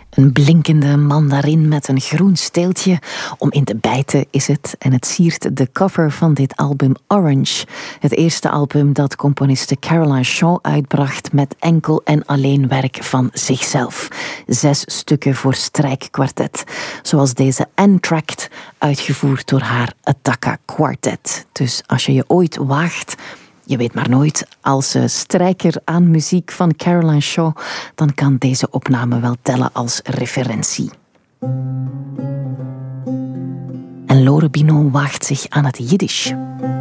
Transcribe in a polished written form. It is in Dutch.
Een blinkende mandarin met een groen steeltje. Om in te bijten is het. En het siert de cover van dit album Orange. Het eerste album dat componiste Caroline Shaw uitbracht met enkel en alleen werk van zichzelf. 6 stukken voor strijkkwartet. Zoals deze Entract, uitgevoerd door haar Attacca Quartet. Dus als je je ooit waagt... Je weet maar nooit, als strijker aan muziek van Caroline Shaw, dan kan deze opname wel tellen als referentie. En Lore Bino waagt zich aan het Jiddisch.